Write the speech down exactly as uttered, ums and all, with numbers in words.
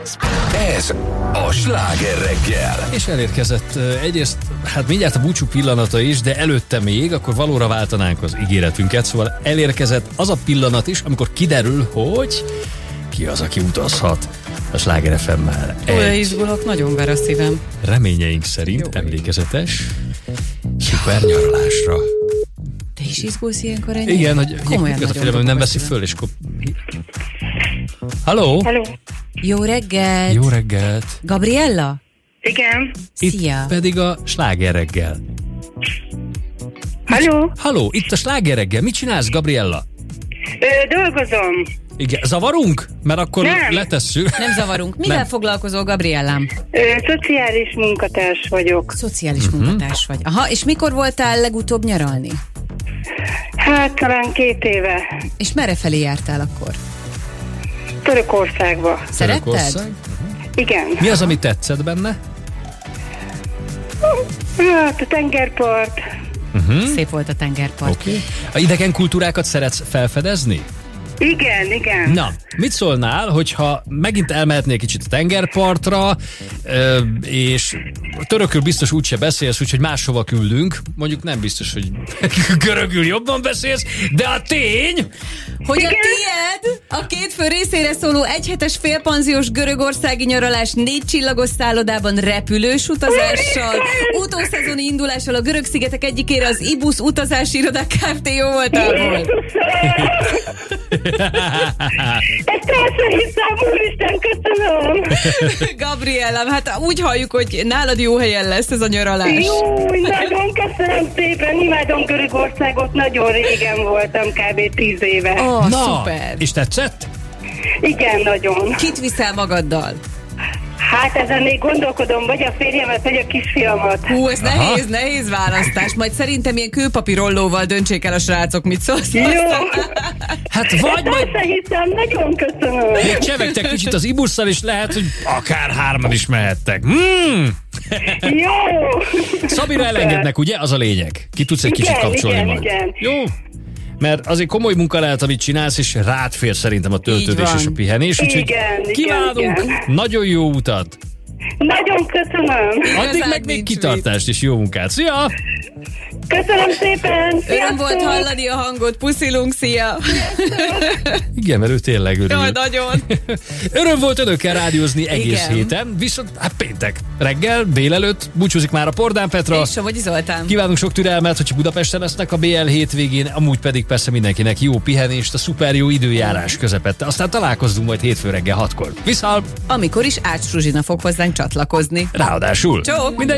Ez a Sláger reggel. És elérkezett uh, egyrészt, hát mindjárt a búcsú pillanata is, de előtte még, akkor valóra váltanánk az ígéretünket, szóval elérkezett az a pillanat is, amikor kiderül, hogy ki az, aki utazhat a Sláger ef emmel. Olyan izgulok, nagyon ver a szívem. Reményeink szerint jó, emlékezetes, szuper nyaralásra. Te is izgulsz ilyenkor ennyire? Igen, hogy komolyan a figyelem, nem veszi föl, és akkor... Halló? Hello. Jó reggelt! Jó reggelt! Gabriella? Igen. Itt Szia! pedig a Sláger reggel. Halló. Halló, itt a Sláger reggel. Mit csinálsz, Gabriella? Ö, dolgozom. Igen, zavarunk? Mert akkor Nem. letesszük. Nem zavarunk. Mivel Nem. foglalkozol, Gabriellám? Ö, szociális munkatárs vagyok. Szociális uh-huh. munkatárs vagy. Aha, és mikor voltál legutóbb nyaralni? Hát talán két éve. És merre felé jártál akkor? Törökországba. Szeretted? Törökország? Igen. Mi az, ami tetszett benne? Hát a tengerpart. Uh-huh. Szép volt a tengerpart. Oké. Okay. A idegen kultúrákat szeretsz felfedezni? Igen, igen. Na, mit szólnál, hogyha megint elmehetnél kicsit a tengerpartra, ö, és törökül biztos úgyse beszélsz, úgyhogy máshova küldünk. Mondjuk nem biztos, hogy görögül jobban beszélsz, de a tény... Hogy igen? a tiéd, a két fő részére szóló egyhetes félpanziós görögországi nyaralás négy csillagos szállodában repülős utazással, utószezoni indulással a görög szigetek egyikére az Ibus utazási irodák Kft. Jó voltából. Ezt el sem hiszem, úristen, köszönöm. Gabriellám, hát úgy halljuk, hogy nálad jó helyen lesz ez a nyaralás. Jó, nagyon köszönöm szépen. Imádom Görögországot, nagyon régen voltam, kb. tíz éve. Oh, Na, szuper. és tetszett? Igen, nagyon. Kit viszel magaddal? Hát ezen még gondolkodom, vagy a férjemet, vagy a kisfiamat. Hú, ez Aha. nehéz, nehéz választás. Majd szerintem ilyen kőpapírollóval döntsék el a srácok, mit szólsz. Jó. Hát vagy Ezt majd el sem hiszem, nagyon köszönöm. még csevegtek kicsit az Ibusszal, és lehet, hogy akár hárman is mehettek. Hmm. Jó. Szabira elengednek, ugye? Az a lényeg. Ki tudsz egy Igen, kicsit kapcsolni igen, majd. igen. Jó? Mert azért komoly munka lehet, amit csinálsz, és rád fér szerintem a töltődés van. és a pihenés. Úgyhogy Igen, igen, kívánunk igen. nagyon jó utat. Nagyon köszönöm. Addig Igazán meg még nincs kitartást és jó munkát. Szia! Köszönöm szépen. Öröm Sziasztok. volt hallani a hangot, puszilunk, szia! Igen, mert ő tényleg örül. Jaj, nagyon! Öröm volt önökkel rádiózni egész Igen. héten, viszont hát péntek reggel, délelőtt búcsúzik már a Pordán Petra. És Somogyi Zoltán. Kívánunk sok türelmet, hogy Budapesten lesznek a bé el hétvégén, amúgy pedig persze mindenkinek jó pihenést a szuper jó időjárás közepette. Aztán találkozzunk majd hétfő reggel hatkor. Viszont Amikor is Ács Zsuzsina fog hozzánk csatlakozni. ráadásul Csók! minden